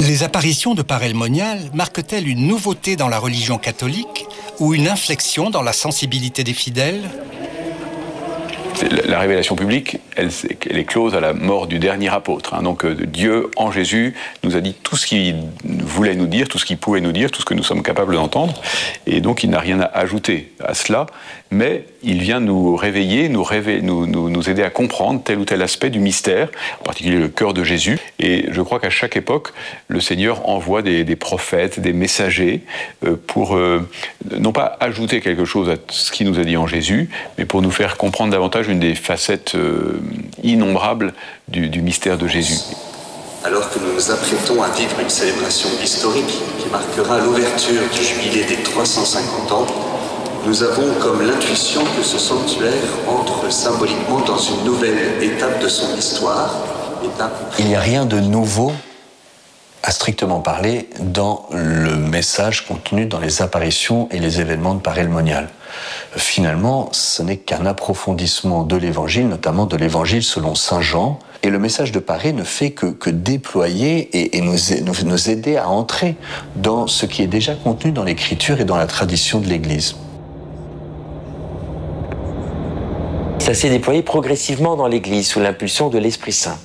Les apparitions de Parel Monial marquent-elles une nouveauté dans la religion catholique ou une inflexion dans la sensibilité des fidèles ? La révélation publique, elle est close à la mort du dernier apôtre. Donc Dieu, en Jésus, nous a dit tout ce qu'il voulait nous dire, tout ce qu'il pouvait nous dire, tout ce que nous sommes capables d'entendre. Et donc il n'a rien à ajouter à cela, mais il vient nous réveiller, nous aider à comprendre tel ou tel aspect du mystère, en particulier le cœur de Jésus. Et je crois qu'à chaque époque, le Seigneur envoie des prophètes, des messagers, pour non pas ajouter quelque chose à ce qu'il nous a dit en Jésus, mais pour nous faire comprendre davantage une des facettes innombrables du mystère de Jésus. Alors que nous nous apprêtons à vivre une célébration historique qui marquera l'ouverture du jubilé des 350 ans, nous avons comme l'intuition que ce sanctuaire entre symboliquement dans une nouvelle étape de son histoire. Il n'y a rien de nouveau, à strictement parler, dans le message contenu dans les apparitions et les événements de Parel Monial. Finalement, ce n'est qu'un approfondissement de l'Évangile, notamment de l'Évangile selon saint Jean. Et le message de Paré ne fait que déployer et nous aider à entrer dans ce qui est déjà contenu dans l'Écriture et dans la tradition de l'Église. Ça s'est déployé progressivement dans l'Église sous l'impulsion de l'Esprit Saint.